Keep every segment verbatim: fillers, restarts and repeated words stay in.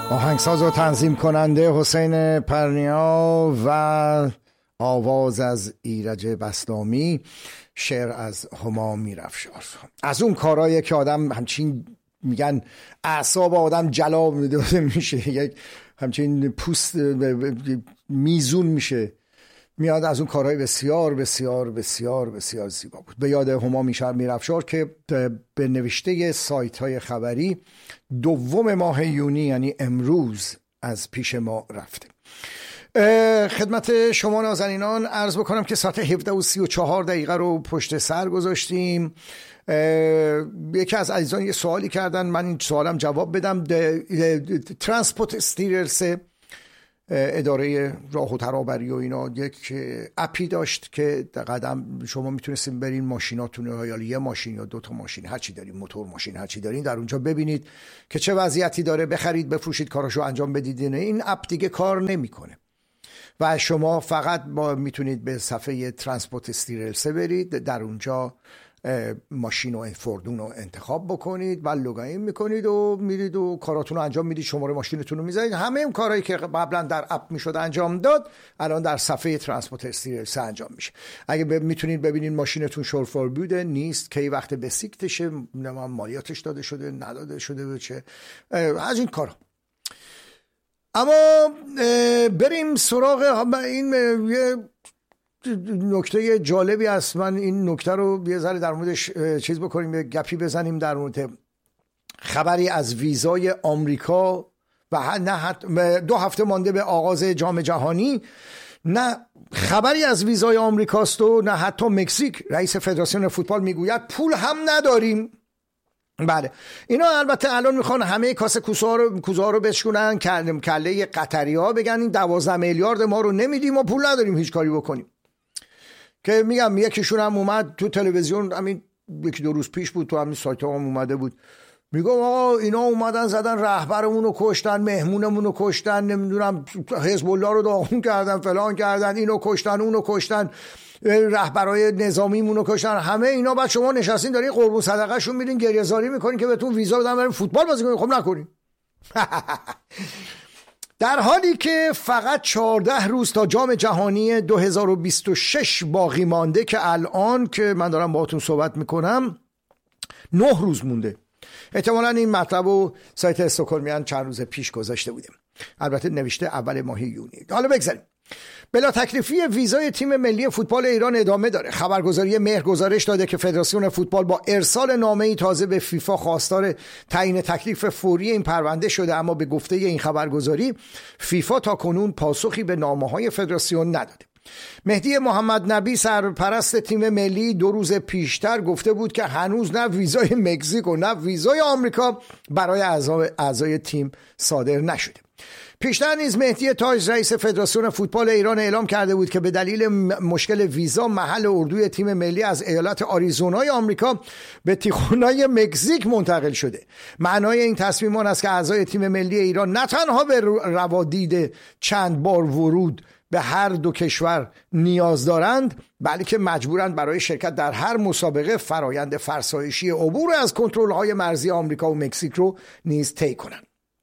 آهنگساز و تنظیم کننده حسین پرنیا و آواز از ایرج بسطامی، شعر از هما میرافشار. از اون کارهایی که آدم همچین میگن اعصاب آدم جلا میشه، یک همچین پوست میزون میشه میاد. از اون کارهای بسیار بسیار بسیار بسیار زیبا بود. به یاد هما میرافشار که به نوشته سایت های خبری دوم ماه یونی یعنی امروز از پیش ما رفته. خدمت شما نازنینان عرض بکنم که ساعت هفده و سی و چهار دقیقه رو پشت سر گذاشتیم. یکی از عزیزان یه سوالی کردن، من این سوالم جواب بدم. ترانسپورت استیرلس، اداره راه و ترابری و اینا، یک اپی داشت که در قدم شما میتونستین برین ماشیناتون رو، یا یه ماشین یا دو تا ماشین هر چی دارین، موتور ماشین هر چی دارین، در اونجا ببینید که چه وضعیتی داره، بخرید بفروشید، کاراشو انجام بدید. این اپ دیگه کار نمیکنه و شما فقط با میتونید به صفحه ترانسپورت استیرلس برید، در اونجا ماشین و فوردون رو انتخاب بکنید و لوگاین میکنید و میرید و کاراتون رو انجام میدید، شماره ماشینتون رو میذارید. همه اون کارهایی که قبلا در اپ میشد انجام داد الان در صفحه ترانسپورت استیرلس انجام میشه. اگه ب... میتونید ببینید ماشینتون شورفور بوده نیست، کی وقت بسیکتشه، مالیاتش داده شده نداده شده، چه از این کارا. اما بریم سراغ این یه نکته جالبی است. من این نکته رو یه ذره در موردش چیز بکنیم، یه گپی بزنیم در مورد خبری از ویزای آمریکا و نه دو هفته مانده به آغاز جام جهانی. نه خبری از ویزای آمریکاست و نه حتی مکزیک. رئیس فدراسیون فوتبال میگوید پول هم نداریم. بله اینا البته الان میخوان همه کاسه کوزه رو کوزه رو بشکنن، کله کله قطری‌ها بگن این دوازده میلیارد ما رو نمیدیم و پول نداریم هیچ کاری بکنیم. که میگم یکیشون هم اومد تو تلویزیون، همین یکی دو روز پیش بود، تو همین سایت هم اومده بود، میگم آقا اینا اومدن زدن رهبرمون رو کشتن، مهمونمون رو کشتن، نمیدونم حزب الله رو داغون کردن، فلان کردن، اینو کشتن اونو کشتن، رهبرای نظامیمون رو کشتن، همه اینا. بعد شما نشستین دارین قربون صدقه شون میدین، گریه‌زاری میکنین که بهتون ویزا بدن بریم فوتبال بازی کنین. خب نکنین. در حالی که فقط چهارده روز تا جام جهانی دو هزار و بیست و شش باقی مانده، که الان که من دارم باهاتون صحبت میکنم نه روز مونده. احتمالاً این مطلب رو سایت استکهلمیان چند روز پیش گذاشته بودیم، البته نوشته اول ماه یونی. حالا بگذاریم. بلا تکلیفی ویزای تیم ملی فوتبال ایران ادامه داره. خبرگزاری مهر گزارش داده که فدراسیون فوتبال با ارسال نامه‌ای تازه به فیفا خواستار تعیین تکلیف فوری این پرونده شده، اما به گفته این خبرگزاری فیفا تا کنون پاسخی به نامه‌های فدراسیون نداده. مهدی محمد نبی سرپرست تیم ملی دو روز پیشتر گفته بود که هنوز نه ویزای مکزیک و نه ویزای آمریکا برای اعضای, اعضای تیم صادر نشده. پیشتر نیز مهدی تاج رئیس فدراسیون فوتبال ایران اعلام کرده بود که به دلیل مشکل ویزا محل اردوی تیم ملی از ایالت آریزونای آمریکا به تیخونای مکزیک منتقل شده. معنای این تصمیم آن است که اعضای تیم ملی ایران نه تنها به روادید چند بار ورود به هر دو کشور نیاز دارند، بلکه مجبورند برای شرکت در هر مسابقه فرایند فرسایشی عبور از کنترل‌های مرزی آمریکا و مکزیک رو نیز طی کنند.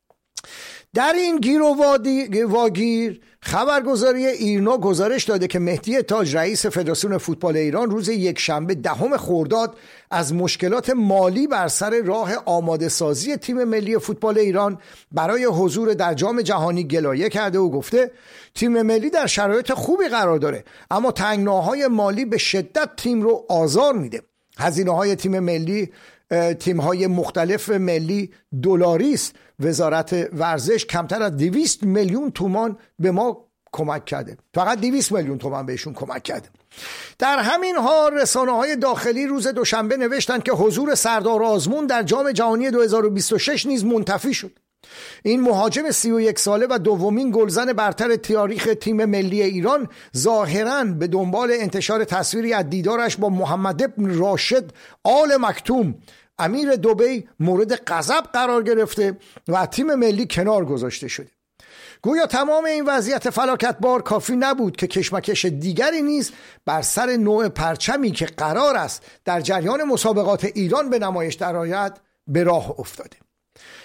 در این گیر و واگیر خبرگزاری ایرنا گزارش داده که مهدی تاج رئیس فدراسیون فوتبال ایران روز یکشنبه دهم خرداد از مشکلات مالی بر سر راه آماده سازی تیم ملی فوتبال ایران برای حضور در جام جهانی گلایه کرده و گفته تیم ملی در شرایط خوبی قرار داره، اما تنگناهای مالی به شدت تیم رو آزار میده. هزینه‌های تیم ملی تیم‌های مختلف ملی دلاری است. وزارت ورزش کمتر از دویست میلیون تومان به ما کمک کرده، فقط دویست میلیون تومان بهشون کمک کرده. در همین حال رسانه‌های داخلی روز دوشنبه نوشتند که حضور سردار آزمون در جام جهانی دو هزار و بیست و شش نیز منتفی شد. این مهاجم سی و یک ساله و دومین گلزن برتر تاریخ تیم ملی ایران ظاهراً به دنبال انتشار تصویری از دیدارش با محمد ابن راشد آل مکتوم امیر دبی مورد غضب قرار گرفته و تیم ملی کنار گذاشته شده. گویا تمام این وضعیت فلاکتبار کافی نبود که کشمکش دیگری نیز بر سر نوع پرچمی که قرار است در جریان مسابقات ایران به نمایش درآید به راه افتاده.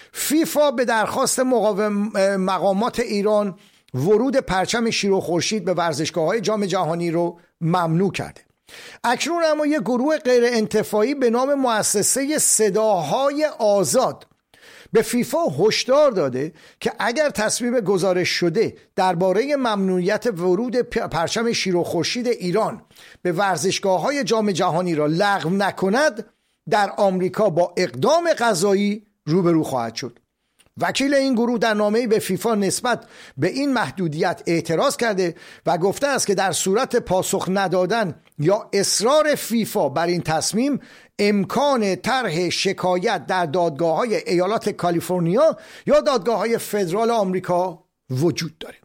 فیفا به درخواست مقاوم مقامات ایران ورود پرچم شیر و خورشید به ورزشگاه‌های جام جهانی رو ممنوع کرده. اکنون اما یک گروه غیر انتفاعی به نام مؤسسه صداهای آزاد به فیفا هشدار داده که اگر تصمیم گزارش شده درباره ممنوعیت ورود پرچم شیر و خورشید ایران به ورزشگاه‌های جام جهانی را لغو نکند، در آمریکا با اقدام قضایی روبرو خواهد شد. وکیل این گروه در نامه‌ای به فیفا نسبت به این محدودیت اعتراض کرده و گفته است که در صورت پاسخ ندادن یا اصرار فیفا بر این تصمیم، امکان طرح شکایت در دادگاه‌های ایالات کالیفرنیا یا دادگاه‌های فدرال آمریکا وجود دارد.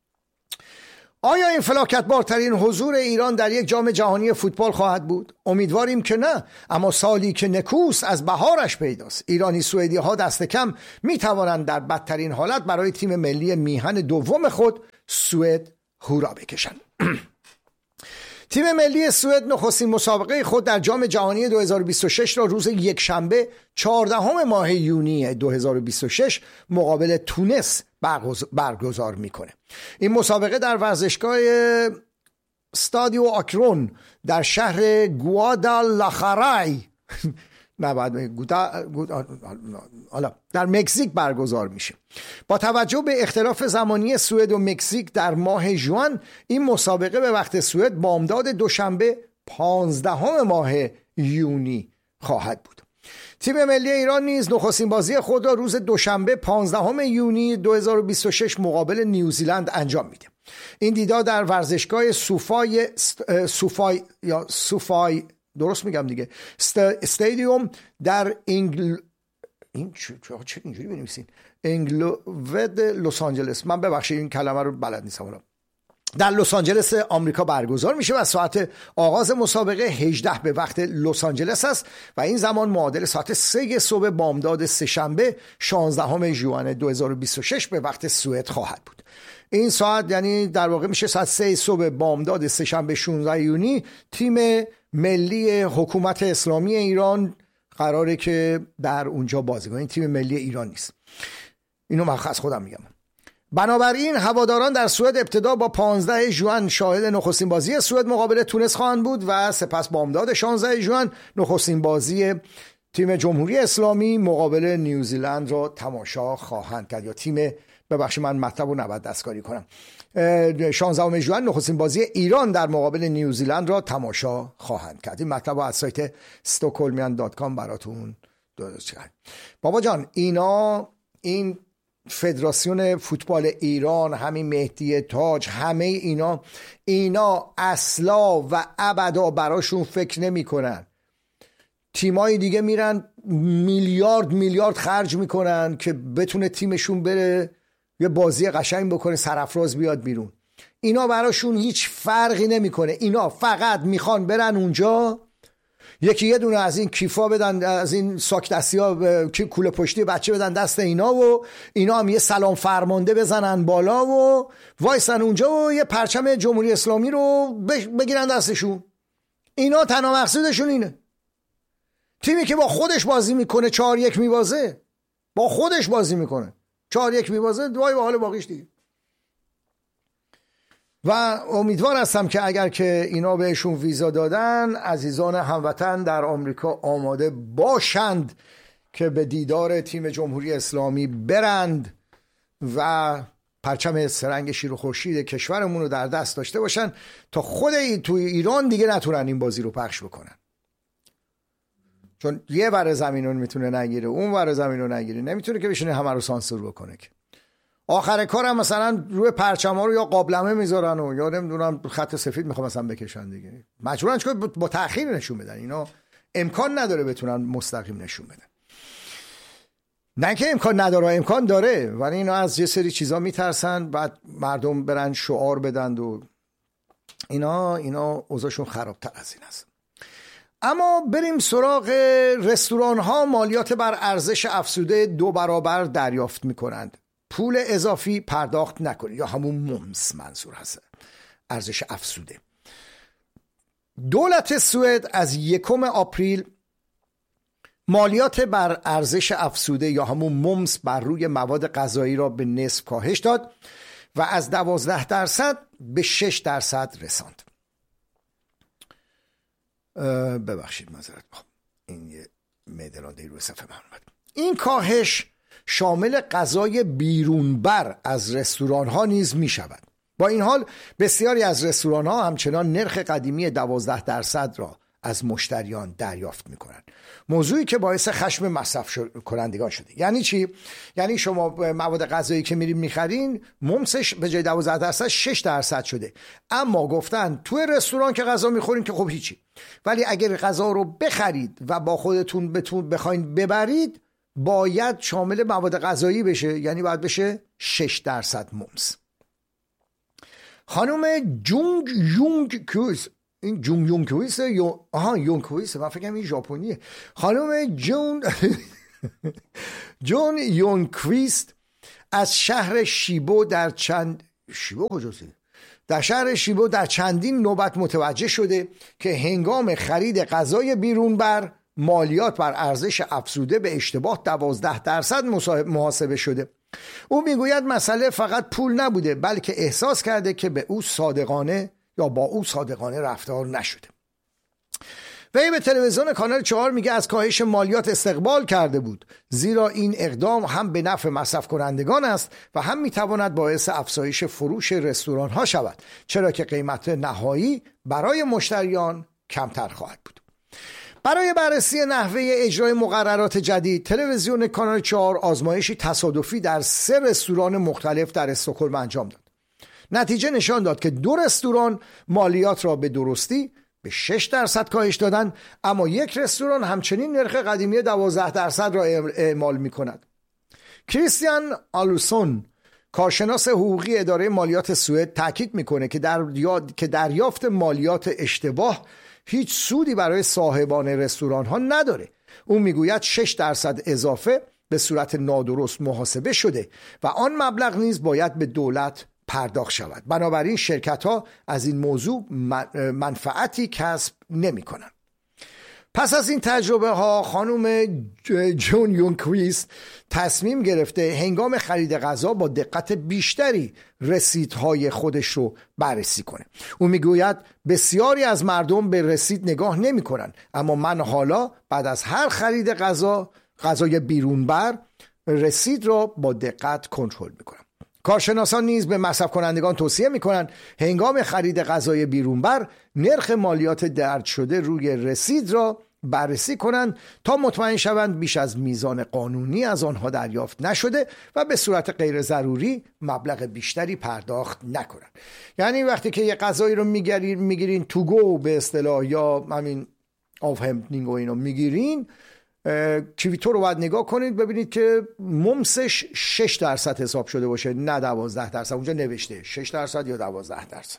آیا این فلاکتبارترین حضور ایران در یک جام جهانی فوتبال خواهد بود؟ امیدواریم که نه، اما سالی که نکوس از بهارش پیداست. ایرانی سوئدی ها دست کم می توانند در بدترین حالت برای تیم ملی میهن دوم خود سوئد هورا بکشند. تیم ملی سوئد نخستین مسابقه خود در جام جهانی دو هزار و بیست و شش را روز یکشنبه چهاردهم ماه یونی دو هزار و بیست و شش مقابل تونس برگزار میکنه. این مسابقه در ورزشگاه استادیو آکرون در شهر گوادالاخارای نه بعد گودا حالا در مکزیک برگزار میشه. با توجه به اختلاف زمانی سوئد و مکزیک در ماه ژوئن، این مسابقه به وقت سوئد بامداد دوشنبه پانزدهم ماه یونی خواهد بود. تیم ملی ایران نیز نخستین بازی خود را روز دوشنبه پانزدهم یونی دو هزار و بیست و شش مقابل نیوزیلند انجام میده. این دیدار در ورزشگاه سوفای سوفای یا سوفای درست میگم دیگه استادیوم در انگل این چه اینجوری بنویسین انگلوود لس آنجلس، من ببخشید این کلمه رو بلد نیستم حالا، در لس آنجلس آمریکا برگزار میشه و ساعت آغاز مسابقه هجده به وقت لس آنجلس است و این زمان معادل ساعت سه صبح بامداد سه‌شنبه شانزدهم ژوئن دو هزار و بیست و شش به وقت سوئد خواهد بود. این ساعت یعنی در واقع میشه ساعت سه صبح بامداد سه‌شنبه شانزدهم یونی تیم ملی حکومت اسلامی ایران قراره که در اونجا بازی کنه. این تیم ملی ایران نیست، اینو من خاص خودم میگم. بنابراین هواداران در سوئد ابتدا با پانزدهم ژوئن شاهد نخستین بازی سوئد مقابل تونس خواهند بود و سپس بامداد شانزدهم ژوئن نخستین بازی تیم جمهوری اسلامی مقابل نیوزیلند را تماشا خواهند کرد. یا تیم ببخشید من مطلب رو نباید دستکاری کنم، شانزدهم ژوئن نخستین بازی ایران در مقابل نیوزیلند را تماشا خواهند کرد. این مطلب رو از سایت stockholmian دات کام براتون درست کردم. بابا جان، اینا این فدراسیون فوتبال ایران، همین مهدی تاج، همه اینا اینا اصلا و ابدا براشون فکر نمی کنن. تیمای دیگه میرن میلیارد میلیارد خرج میکنن که بتونه تیمشون بره یه بازی قشنگ بکنه، سرافراز بیاد بیرون. اینا براشون هیچ فرقی نمیکنه. اینا فقط میخوان برن اونجا یکی یه دونه از این کیفا بدن، از این ساک دستی ها کوله پشتی بچه بدن دست اینا و اینا هم یه سلام فرمانده بزنن بالا و وایسن اونجا و یه پرچم جمهوری اسلامی رو بگیرن دستشون. اینا تنها مقصودشون اینه. تیمی که با خودش بازی میکنه چهار یک میبازه، با خودش بازی میکنه چهار یک میبازه، وای به حال باقیش دیگه. و امیدوار هستم که اگر که اینا بهشون ویزا دادن، عزیزان هموطن در آمریکا آماده باشند که به دیدار تیم جمهوری اسلامی برند و پرچم سرنگ شیر و خورشید کشورمون رو در دست داشته باشن تا خود تو ایران دیگه نتونن این بازی رو پخش بکنن. چون یه ور زمین رو میتونه نگیره، اون ور زمین رو نگیره، نمیتونه که بشینه همه رو سانسور بکنه. که آخر کارم مثلا روی پرچما رو یا قابلمه میذارن و یا نمیدونم خط سفید میخوام مثلا بکشن دیگه، مجبورن چون با تأخیر نشون بدن. اینا امکان نداره بتونن مستقیم نشون بدن. نه که امکان نداره، امکان داره، ولی اینا از یه سری چیزا میترسن، بعد مردم برن شعار بدن و اینا اینا اوضاعشون خرابتر از این است. اما بریم سراغ رستوران ها. مالیات بر ارزش افزوده دو برابر دریافت میکنند. پول اضافی پرداخت نکنید، یا همون ممس منظور هست، ارزش افزوده. دولت سوئد از یکم آپریل مالیات بر ارزش افزوده یا همون ممس بر روی مواد غذایی را به نصف کاهش داد و از دوازده درصد به شش درصد رساند. ببخشید معذرت میخوام، این یه مدلانده روی صفحه من اومد. این کاهش شامل غذای بیرونبر از رستوران ها نیز می شود. با این حال بسیاری از رستوران ها همچنان نرخ قدیمی دوازده درصد را از مشتریان دریافت می کنند، موضوعی که باعث خشم مصرف کنندگان شده. یعنی چی؟ یعنی شما مواد غذایی که میرین میخرین ممسش به جای دوازده درصد شش درصد شده، اما گفتن توی رستوران که غذا میخورین که خب هیچی، ولی اگر غذا رو بخرید و با خودتون بتون بخواین ببرید باید شامل مواد غذایی بشه، یعنی باید بشه شش درصد ممس. خانم جونگ یونگ کویس، این جونگ یونگ کویس یا آها یونگ کویس، من فکرم این ژاپنیه. خانم جون جون یونگ کویس از شهر شیبو در چند شیبو کجاست؟ در شهر شیبو در چندین نوبت متوجه شده که هنگام خرید غذای بیرون بر مالیات بر ارزش افزوده به اشتباه دوازده درصد محاسبه شده. او میگوید مسئله فقط پول نبوده، بلکه احساس کرده که به او صادقانه یا با او صادقانه رفتار نشده. وی به تلویزیون کانال چهار میگه از کاهش مالیات استقبال کرده بود، زیرا این اقدام هم به نفع مصرف کنندگان است و هم میتواند باعث افزایش فروش رستوران ها شود، چرا که قیمت نهایی برای مشتریان کمتر خواهد بود. برای بررسی نحوه اجرای مقررات جدید، تلویزیون کانال چهار آزمایشی تصادفی در سه رستوران مختلف در استکهلم انجام داد. نتیجه نشان داد که دو رستوران مالیات را به درستی به شش درصد کاهش دادند، اما یک رستوران همچنین نرخ قدیمی دوازده درصد را اعمال می کند. کریستیان آلوسون، کارشناس حقوقی اداره مالیات سوئد، تاکید میکنه که در که دریافت مالیات اشتباه هیچ سودی برای صاحبان رستوران ها نداره. او میگوید شش درصد اضافه به صورت نادرست محاسبه شده و آن مبلغ نیز باید به دولت پرداخت شود. بنابراین شرکت ها از این موضوع منفعتی کسب نمی کنند. پس از این تجربه ها خانم جون یونکویس تصمیم گرفته هنگام خرید غذا با دقت بیشتری رسیدهای خودش رو بررسی کنه. او میگوید بسیاری از مردم به رسید نگاه نمی کنن، اما من حالا بعد از هر خرید غذا غذای بیرونبر رسید را با دقت کنترل میکنم. کارشناسان نیز به مصرف کنندگان توصیه میکنند هنگام خرید غذای بیرونبر نرخ مالیات درج شده روی رسید را بررسی کنند تا مطمئن شوند بیش از میزان قانونی از آنها دریافت نشده و به صورت غیر ضروری مبلغ بیشتری پرداخت نکنند. یعنی وقتی که یه غذایی رو میگیرین میگیرین تو گو به اصطلاح یا همین آف همپنینگ و اینا میگیرین، کیویتو رو باید نگاه کنید ببینید که ممسش شش درصد حساب شده باشه نه دوازده درصد. اونجا نوشته شش درصد یا دوازده درصد.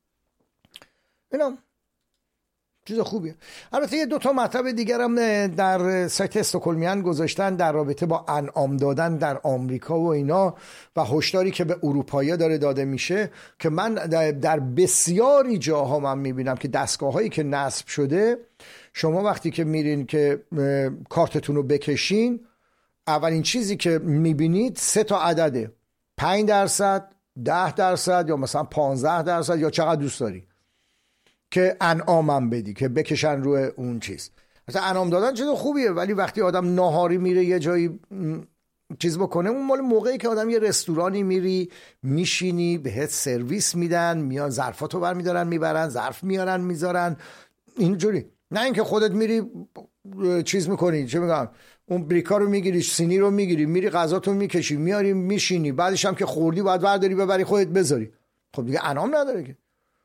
اینا چیز خوبیه. البته یه دو تا مطلب دیگر هم در سایت استکهلمیان گذاشتن در رابطه با انعام دادن در آمریکا و اینا و هشداری که به اروپایی‌ها داره داده میشه که من در بسیاری جاها من میبینم که دستگاه‌هایی که نصب شده، شما وقتی که میرین که کارتتون رو بکشین اولین چیزی که میبینید سه تا عدده، پنج درصد، ده درصد یا مثلا پانزده درصد یا چقدر دوست داری که انعامم بدی که بکشن روی اون چیز. مثلا انعام دادن چیز خوبیه، ولی وقتی آدم ناهاری میره یه جایی چیز بکنه، اون مال موقعی که آدم یه رستورانی میری میشینی بهت سرویس میدن، میان ظرفاتو برمیدارن میبرن، ظرف میارن میذارن اینجوری، نه اینکه خودت میری چیز میکنی چه میگم اون بریکا رو میگیری، سینی رو میگیری، میری غذاتو میکشی میاری میشینی، بعدش هم که خوردی باید برداری ببری خودت بذاری. خب دیگه انعام نداره که.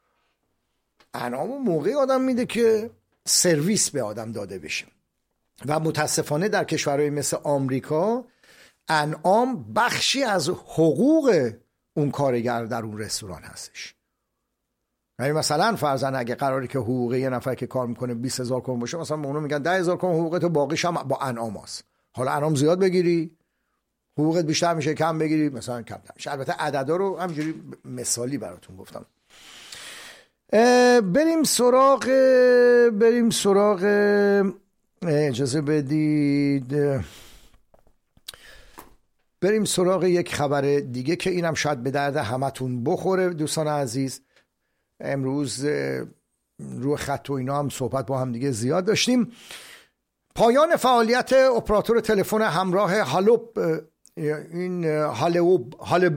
انعام موقعی آدم میده که سرویس به آدم داده بشه و متاسفانه در کشورهای مثل آمریکا انعام بخشی از حقوق اون کارگر در اون رستوران هستش. یعنی مثلا فرضاً اگه قراری که حقوق یه نفر که کار میکنه بیست هزار کرون باشه، مثلا اونو میگن ده هزار کرون حقوقت و باقیش هم با انعام هست. حالا انعام زیاد بگیری حقوقت بیشتر میشه، کم بگیری مثلا کمتر میشه. البته عددا رو همینجوری مثالی براتون گفتم. بریم سراغ بریم سراغ اجازه بدید بریم سراغ یک خبر دیگه که اینم شاید به درد همتون بخوره. دوستان عزیز، امروز روی خط و اینا هم صحبت با هم دیگه زیاد داشتیم. پایان فعالیت اپراتور تلفن همراه هالوب این هالوب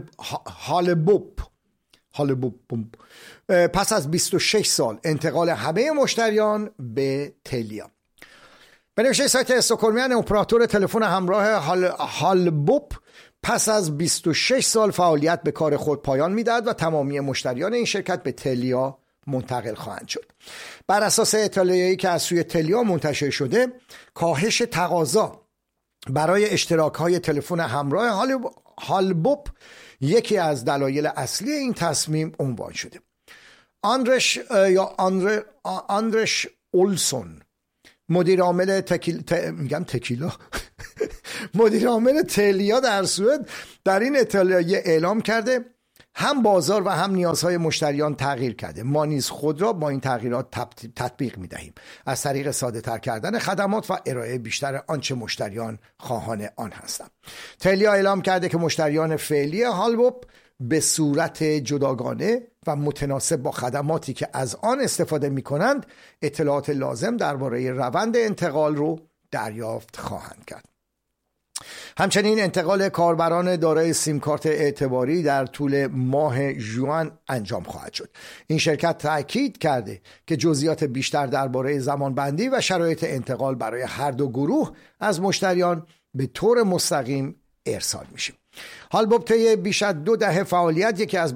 هالبوب هالبوب پس از بیست و شش سال انتقال همه مشتریان به تلیا. به نوشته سایت استکهلمیان، اپراتور تلفن همراه هالبوب پس از بیست و شش سال فعالیت به کار خود پایان میدهد و تمامی مشتریان این شرکت به تلیا منتقل خواهند شد. بر اساس اطلاعیه‌ای که از سوی تلیا منتشر شده، کاهش تقاضا برای اشتراک‌های تلفن همراه هالبوب یکی از دلایل اصلی این تصمیم عنوان شده. آندرش یا آندر آندرش اولسون، مدیر عامل تکیل ت... میگم تکیلا مدیر عامل تلیا در سوئد، در این اطلاعیه اعلام کرده هم بازار و هم نیازهای مشتریان تغییر کرده. ما نیز خود را با این تغییرات تطبیق می دهیم از طریق ساده تر کردن خدمات و ارائه بیشتر آنچه مشتریان خواهان آن هستند. تلیا اعلام کرده که مشتریان فعلی هالبوب به صورت جداگانه و متناسب با خدماتی که از آن استفاده می کنند اطلاعات لازم درباره روند انتقال رو دریافت خواهند کرد. همچنین انتقال کاربران دارای سیم کارت اعتباری در طول ماه ژوئن انجام خواهد شد. این شرکت تاکید کرده که جزئیات بیشتر درباره زمانبندی و شرایط انتقال برای هر دو گروه از مشتریان به طور مستقیم ارسال میشه. هالبوب طی بیش از دو دهه فعالیت یکی از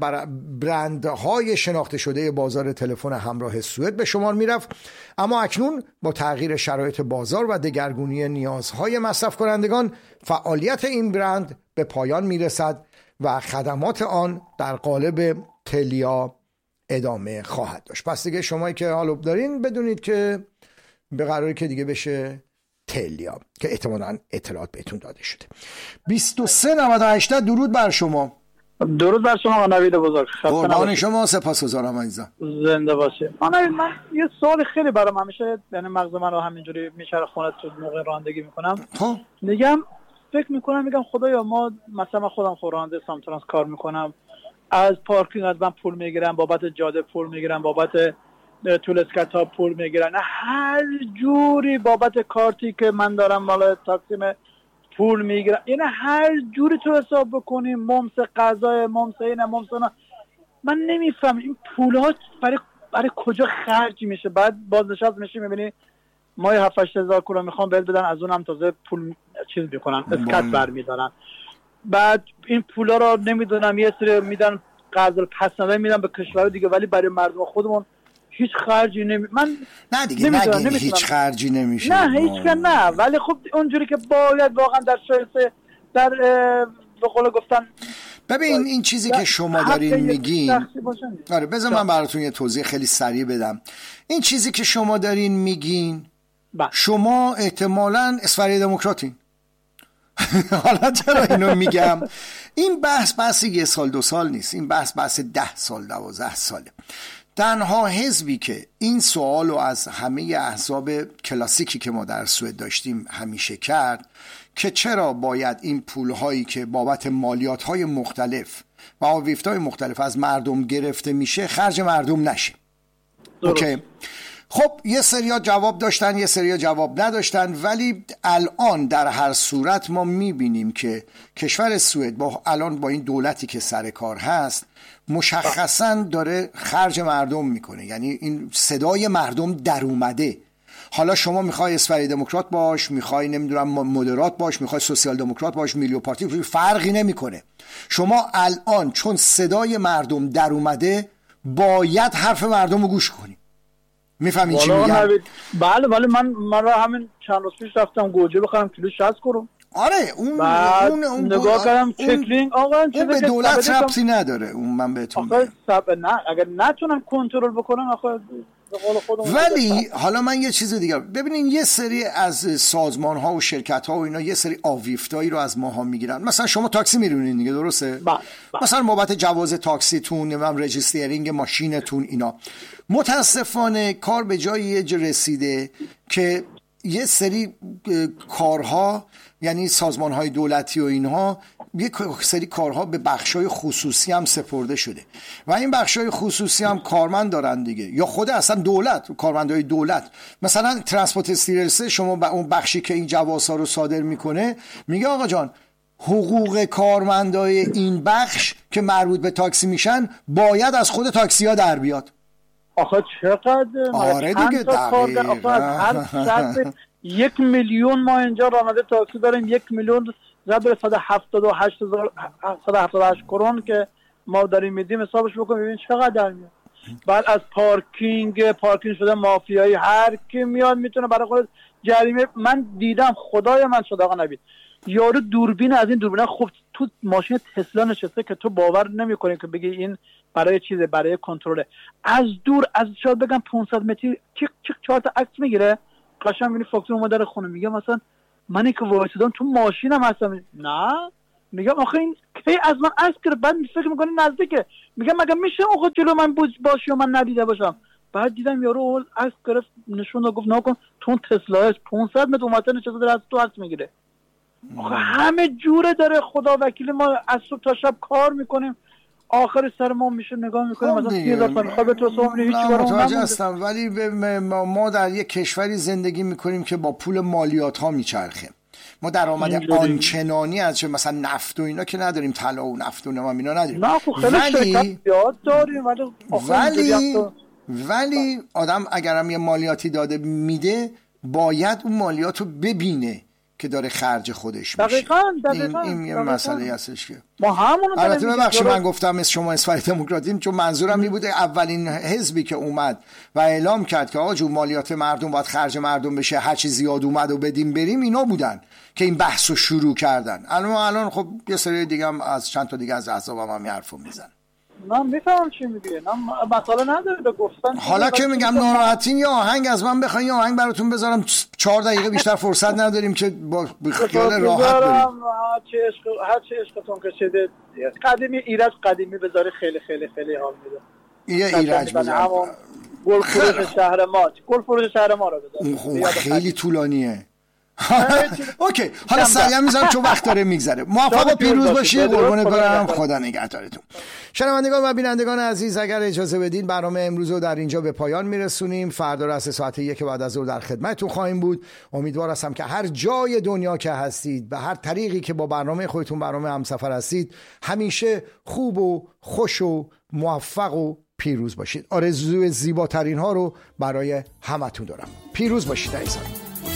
برندهای شناخته شده بازار تلفن همراه سوئد به شمار میرفت، اما اکنون با تغییر شرایط بازار و دگرگونی نیازهای مصرف کنندگان فعالیت این برند به پایان میرسد و خدمات آن در قالب تلیا ادامه خواهد داشت. پس دیگه شمایی که هالبوب دارین بدونید که به قراری که دیگه بشه تلیا که احتمالاً اطلاعات بهتون داده شده. بیست و سه نود و هشت درود بر شما. درود بر شما نوید بزرگ. قربان شما، سپاسگزارم عزیزم. زنده باشید. من من یه سوال خیلی برام همیشه، یعنی مغز من رو همینجوری میچره خونه تو موقع رانندگی میکنم. ها میگم فکر میکنم میگم خدایا ما مثلا من خودم راننده سامترانس کار میکنم، از پارکینگ از من پول میگیرم، بابت جاده پول میگیرم، بابت طول اسکتا پول میگیرن، هر جوری بابت کارتی که من دارم مال تقسیم پول میگیرن، یعنی هر جوری تو حساب بکنیم، ممس غذای ممس اینه ممس نه، من نمیفهم این پول ها برای برای کجا خرج میشه. بعد بازنشست میشی میبینی ما هفت هشت هزار کرون میخوام بهت بدن، از اونم تازه پول چیز میکنن، اسکات برمیدارن. بعد این پولا رو نمیدونم یه سری میدن قرض پس ندن میدن به کشور دیگه، ولی برای مردم خودمون هیچ خرجی نمی من نه دیگه نگین هیچ خرجی نمیشه. نه هیچ که نه، ولی خب اونجوری که باید واقعا در شایسته در به قول گفتن. ببین این چیزی که شما دارین میگین، آره بذار من براتون یه توضیح خیلی سریع بدم. این چیزی که شما دارین میگین با. شما احتمالاً اسفری دموکراتین. حالا چرا اینو میگم؟ این بحث بحث یه سال دو سال نیست، این بحث بحث ده سال دوازده ساله. تنها حزبی که این سوالو از همه احزاب کلاسیکی که ما در سوئد داشتیم همیشه کرد که چرا باید این پولهایی که بابت مالیات‌های مختلف و آویفت‌های مختلف از مردم گرفته میشه خرج مردم نشه. اوکی. خب یه سریا جواب داشتن، یه سریا جواب نداشتن، ولی الان در هر صورت ما میبینیم که کشور سوئد با الان با این دولتی که سر کار هست مشخصاً داره خرج مردم میکنه، یعنی این صدای مردم در اومده. حالا شما میخوای اسفری دموکرات باش، میخوای نمیدونم مدرات باش، میخوای سوسیال دموکرات باش، میلیو پارتی، فرقی نمیکنه. شما الان چون صدای مردم در اومده باید حرف مردم رو گوش کنی. میفهمی چی میگم؟ بله بله من من را همین چند روز پیش رفتم گوجه بخرم کیلو شصت کرون. آره اون اون, اون نگاه کردم چکلینگ آقا اون به دولت ربطی نداره، اون من بهتون آخه سب... نه اگر نتونن کنترل بکنن آخه ولی حالا من یه چیز دیگه ببینین، یه سری از سازمان ها و شرکت ها و اینا یه سری آویفتایی رو از ماها میگیرن. مثلا شما تاکسی میرونین دیگه، درسته؟ با. با. مثلا بابت جواز تاکسیتون، نمیدونم رجیسترینگ ماشینتون، اینا متاسفانه کار به جایی رسیده که یه سری کارها، یعنی سازمان‌های دولتی و اینها، یه سری کارها به بخشای خصوصی هم سپرده شده و این بخشای خصوصی هم کارمند دارن دیگه، یا خود اصلا دولت، کارمندای دولت. مثلا ترانسپورت استیرلسه، شما با اون بخشی که این جوازها رو صادر میکنه میگه آقا جان حقوق کارمندای این بخش که مربوط به تاکسی میشن باید از خود تاکسی ها در بیاد. آخه چقدر آره دیگه دقیقا. هر شب یک میلیون ما اینجا راننده تاکسی داریم، یک میلیون ضرب صد و هفتاد و هشت هزار صد و هفتاد و هشت کرون که ما داریم میدیم، حسابش بکنیم ببین چقدر در میاد. بعد از پارکینگ پارکینگ شده مافیایی، هر کی میاد میتونه برای خودش جریمه. من دیدم خدای من صداقه نبید، یارو دوربین از این دوربینا خوب تو ماشین تسلا نشسته که تو باور نمی‌کنی که بگی این برای چیزه، برای کنترل. از دور از شاید بگم پانصد متری چیک چیک چهار تا عکس میگیره، قشنگ میبینی فاکتور اومده در خونه. میگه مثلا منی که وایسادم تو ماشینم هستم. نه میگم آخه این کی از من عکس گرفت؟ بعد فکر می‌کنی نزدیکه. میگم مگه میشه اون جلو من باشی و من ندیده باشم؟ بعد دیدم یارو اول عکس گرفت نشون داد، گفت نکن تو اون تسلاش پانصد متر اومده نشسته داره از تو عکس میگیره. آخه همه جوره داره. خدا وکیل ما از صبح تا شب کار میکنیم، آخر سر ما میشه نگاه میکنیم مثلا سی هزار تومان میخواد به تو سوم هیچ کارو متوجه هستم، ولی ما در یک کشوری زندگی میکنیم که با پول مالیات ها میچرخه. ما درآمد آنچنانی از مثلا نفت و اینا که نداریم، طلا و نفت و اینا نداریم. نه خب خیلی شرکت زیاد داریم، ولی ولی ولی آدم اگرم یه مالیاتی داده میده باید اون مالیات رو ببینه که داره خرج خودش میشه. دقیقاً دقیقاً این یه مسئله هستش که ما همون. البته ببخشید من گفتم مثل شما اسفای دموکراتیم، چون منظورم این بوده اولین حزبی که اومد و اعلام کرد که آقا جون مالیات مردم باید خرج مردم بشه، هر چی زیاد اومد و بدیم بریم، اینا بودن که این بحثو شروع کردن. الان الان خب یه سری دیگه هم از چند تا دیگه از احزاب هم همین حرفو میزنن. من میفهمم چی میگه، من مسئله نداره به گفتن. حالا که میگم ناراحتین یا آهنگ از من بخواین یا آهنگ براتون بذارم، چهار دقیقه بیشتر فرصت نداریم که با خیال راحت بریم. هر چه عشق هر چه عشقتون که شده قدیمی ایرج قدیمی بذاری خیلی خیلی خیلی حال میده. یه ایرج بذار. گل فروش شهر ما، گل فروش شهر ما رو بذار. خیلی طولانیه. اوکی حالا سریع میذارم چون وقت داره میگذره. موفق و پیروز باشید. قربونت برم. خدا نگهدارتون. شنوندگان و بینندگان عزیز، اگر اجازه بدین برنامه امروز رو در اینجا به پایان میرسونیم. فردا راست ساعت یک بعد از ظهر در خدمتتون خواهیم بود. امیدوار هستم که هر جای دنیا که هستید، به هر طریقی که با برنامه خودتون برنامه همسفر هستید، همیشه خوب و خوش و موفق و پیروز باشید. آرزوی زیباترین ها رو برای همتون دارم. پیروز باشید عزیزان.